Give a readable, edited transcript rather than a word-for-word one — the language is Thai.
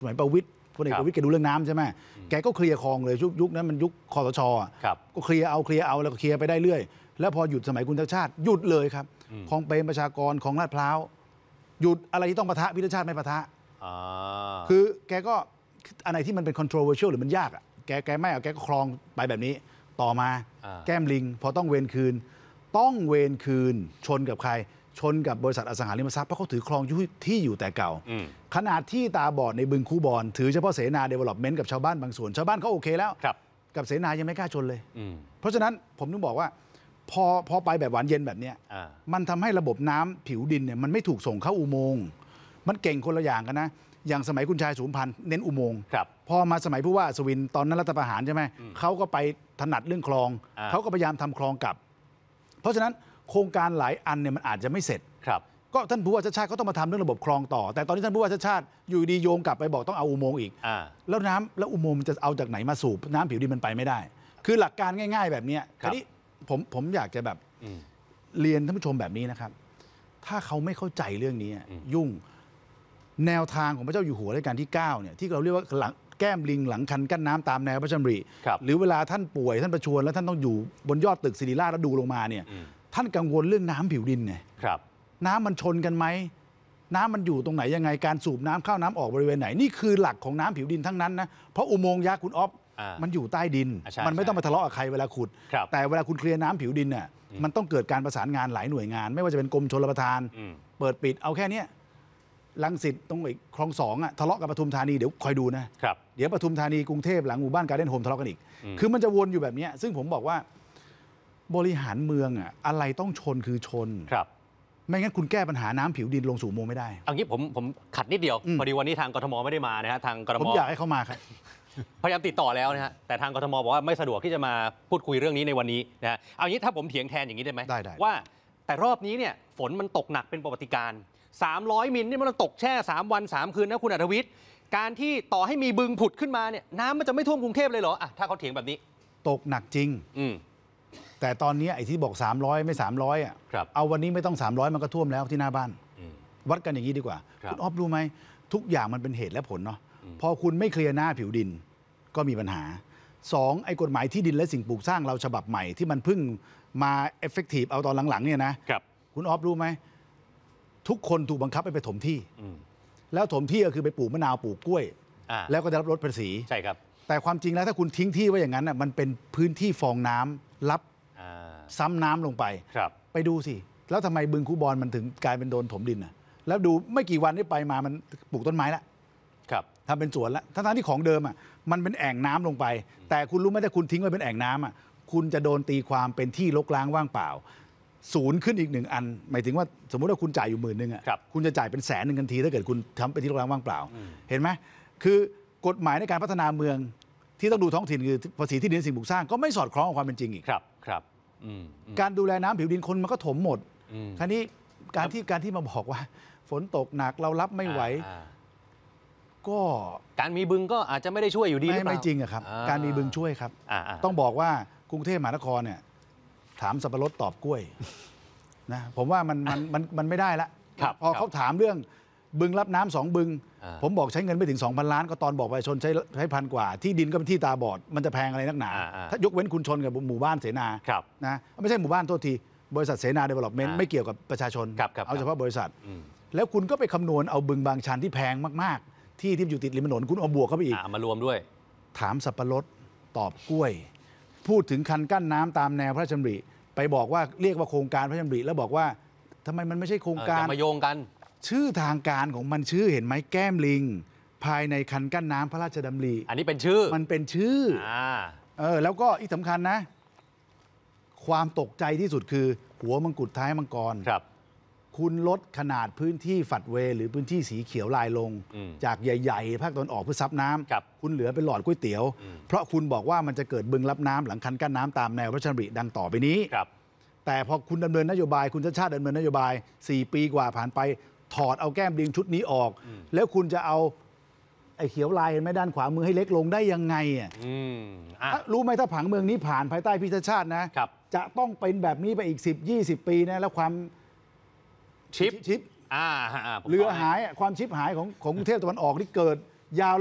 สมัยประวิตรพลเอกประวิตรแกดูเรื่องน้ำใช่ไหมแกก็เคลียร์คลองเลยยุคนั้นมันยุคคอสช.ก็เคลียร์เอาแล้วก็เคลียร์ไปได้เรื่อยแล้วพอหยุดสมัยคุณชาติหยุดเลยครับคลองเปรมประชากรคลองลาดพร้าวหยุดอะไรที่ต้องปะทะพิธชาติไม่ปะทะคือแกก็อะไรที่มันเป็น controversial หรือมันยากอ่ะแกไม่เอาแกก็คลองไปแบบนี้ต่อมาแก้มลิงพอต้องเวรคืนชนกับใครชนกับบริษัทอสังหาริมทรัพย์เพราะเขาถือครองที่อยู่แต่เก่าขนาดที่ตาบอดในบึงคูบอนถือเฉพาะเสนาเดเวล็อปเมนต์กับชาวบ้านบางส่วนชาวบ้านเขาโอเคแล้วกับเสนายังไม่กล้าชนเลยเพราะฉะนั้นผมถึงบอกว่าพอไปแบบหวานเย็นแบบนี้มันทำให้ระบบน้ำผิวดินเนี่ยมันไม่ถูกส่งเข้าอุโมงค์มันเก่งคนละอย่างกันนะอย่างสมัยคุณชายสูงพันธ์เน้นอุโมงค์พอมาสมัยผู้ว่าอัศวินตอนนั้นรัฐประหารใช่ไหมเขาก็ไปถนัดเรื่องคลองเขาก็พยายามทำคลองกลับเพราะฉะนั้นโครงการหลายอันเนี่ยมันอาจจะไม่เสร็จก็ท่านผู้ว่าชาติชาติก็ต้องมาทำเรื่องระบบคลองต่อแต่ตอนนี้ท่านผู้ว่าชาติชาติอยู่ดีโยงกลับไปบอกต้องเอาอุโมงค์อีกแล้วน้ำแล้วอุโมงค์มันจะเอาจากไหนมาสูบน้ำผิวดินมันไปไม่ได้คือหลักการง่ายๆแบบนี้ทีนี้ผมอยากจะแบบเรียนท่านผู้ชมแบบนี้นะครับถ้าเขาไม่เข้าใจเรื่องนี้ยุ่งแนวทางของพระเจ้าอยู่หัวรัชกาลที่9เนี่ยที่เราเรียกว่าหลังแก้มลิงหลังคันกั้นน้ำตามแนวพระราชดำริหรือเวลาท่านป่วยท่านประชวรแล้วท่านต้องอยู่บนยอดตึกศิริราชแล้วดูลงมาเนี่ยท่านกังวลเรื่องน้ำผิวดินไงน้ำมันชนกันไหมน้ำมันอยู่ตรงไหนยังไงการสูบน้ำเข้าน้ำออกบริเวณไหนนี่คือหลักของน้ำผิวดินทั้งนั้นนะเพราะอุโมงค์ยักษ์คุณอ๊อฟมันอยู่ใต้ดินมันไม่ต้องมาทะเลาะกับใครเวลาขุดแต่เวลาคุณเคลียร์น้ำผิวดินเนี่ยมันต้องเกิดการประสานงานหลายหน่วยงานไม่ว่าจะเป็นกรมชลประทานเปิดปิดเอาแค่นี้รังสิตตรงอีกคลอง2ทะเลาะกับปทุมธานีเดี๋ยวคอยดูนะเดี๋ยวปทุมธานีกรุงเทพหลังหมู่บ้านการ์เด้นโฮมทะเลาะกันอีกคือมันจะวนอยู่แบบนี้ซึ่งผมบอกว่าบริหารเมืองอะไรต้องชนคือชนไม่งั้นคุณแก้ปัญหาน้ำผิวดินลงสู่อุโมงค์ไม่ได้เอางี้ผมขัดนิดเดียวพอดีวันนี้ทางกทมไม่ได้มานะฮะทางกทมผมอยากให้เขามาครับพยายามติดต่อแล้วนะฮะแต่ทางกทมบอกว่าไม่สะดวกที่จะมาพูดคุยเรื่องนี้ในวันนี้นะฮะเอางี้ถ้าผมเถียงแทนอย่างนี้ได้ไหมได้ว่าแต่รอบนี้เนี่ยฝนมันตกหนักเป็นประวัติการณ์300 มิลนี่มันตกแช่3 วัน 3 คืนนะคุณอัธวิทย์การที่ต่อให้มีบึงผุดขึ้นมาเนี่ยน้ำมันจะไม่ท่วมกรุงเทพเลยเหรอถ้าเขาเถียงแบบนี้ตกหนักจริงแต่ตอนนี้ไอ้ที่บอก300ไม่300เอาวันนี้ไม่ต้อง300มันก็ท่วมแล้วที่หน้าบ้านวัดกันอย่างนี้ดีกว่าคุณอ๊อฟรู้ไหมทุกอย่างมันเป็นเหตุและผลเนาะพอคุณไม่เคลียร์หน้าผิวดินก็มีปัญหา2ไอ้กฎหมายที่ดินและสิ่งปลูกสร้างเราฉบับใหม่ที่มันเพิ่งมาเอฟเฟกตีฟเอาตอนหลังๆเนี่ยนะคุณอ๊อฟรู้ไหมทุกคนถูกบังคับให้ไปถมที่แล้วถมที่ก็คือไปปลูกมะนาวปลูกกล้วยแล้วก็ได้รับลดภาษีใช่ครับแต่ความจริงแล้วถ้าคุณทิ้งที่ไว้อย่างนั้นมันเป็นพื้นที่ฟองน้ำรับซ้ำน้ำลงไปไปดูสิแล้วทำไมบึงคูบอนมันถึงกลายเป็นโดนถมดินแล้วดูไม่กี่วันที่ไปมามันปลูกต้นไม้แล้วทำเป็นสวนแล้วทั้งที่ของเดิมมันเป็นแอ่งน้ำลงไปแต่คุณรู้ไหมถ้าคุณทิ้งไว้เป็นแอ่งน้ำคุณจะโดนตีความเป็นที่รกร้างว่างเปล่าศูนย์ขึ้นอีก1 อันหมายถึงว่าสมมติว่าคุณจ่ายอยู่10,000คุณจะจ่ายเป็น100,000ทันทีถ้าเกิดคุณทำเป็นที่รกร้างว่างเปล่าเห็นไหมคือกฎหมายในการพัฒนาเมืองที่ต้องดูท้องถิ่นคือภาษีที่ดินสิ่งปลูกสร้างก็ไม่สอดคล้องกับความเป็นจริงอีกการดูแลน้ำผิวดินคนมันก็ถมหมดคราวนี้การที่มาบอกว่าฝนตกหนักเรารับไม่ไหวก็การมีบึงก็อาจจะไม่ได้ช่วยอยู่ดีหรือเปล่าไม่จริงครับการมีบึงช่วยครับต้องบอกว่ากรุงเทพมหานครเนี่ยถามสับปะรดตอบกล้วยนะผมว่ามันไม่ได้ละพอเขาถามเรื่องบึงรับน้ำ2 บึงผมบอกใช้เงินไม่ถึง 2,000 ล้านก็ตอนบอกประชาชนใช้1,000 กว่าที่ดินก็เป็นที่ตาบอดมันจะแพงอะไรนักหนาถ้ายกเว้นคุณชนกับหมู่บ้านเสนานะไม่ใช่หมู่บ้านโทษทีบริษัทเสนาเดเวล็อปเมนต์ไม่เกี่ยวกับประชาชนเอาเฉพาะบริษัทแล้วคุณก็ไปคำนวณเอาบึงบางชันที่แพงมากๆที่อยู่ติดริมถนนคุณเอาบวกเข้าไปอีกมารวมด้วยถามสับปะรดตอบกล้วยพูดถึงคันกั้นน้ำตามแนวพระราชดำริไปบอกว่าเรียกว่าโครงการพระราชดำริแล้วบอกว่าทำไมมันไม่ใช่โครงการมาโยงกันชื่อทางการของมันชื่อเห็นไหมแก้มลิงภายในคันกั้นน้ำพระราชดำริอันนี้เป็นชื่อมันเป็นชื่อแล้วก็อีกสำคัญนะความตกใจที่สุดคือหัวมังกรท้ายมังกรคุณลดขนาดพื้นที่ฝัดเวหรือพื้นที่สีเขียวลายลงจากใหญ่ๆภาคตะวันออกเพื่อซับน้ำคุณเหลือเป็นหลอดก๋วยเตี๋ยวเพราะคุณบอกว่ามันจะเกิดบึงรับน้ำหลังคันกั้นน้ำตามแนวพระราชดำริดังต่อไปนี้แต่พอคุณดำเนินนโยบายคุณชาติชาติดำเนินนโยบาย4 ปีกว่าผ่านไปถอดเอาแก้มลิงชุดนี้ออกแล้วคุณจะเอาไอ้เขียวลายเห็นไหมด้านขวามือให้เล็กลงได้ยังไงรู้ไหมถ้าผังเมืองนี้ผ่านภายใต้พิธชาตินะจะต้องเป็นแบบนี้ไปอีก10-20 ปีนะแล้วความชิปเรือหายความชิปหายของกรุงเทพตะวันออกที่เกิดยาว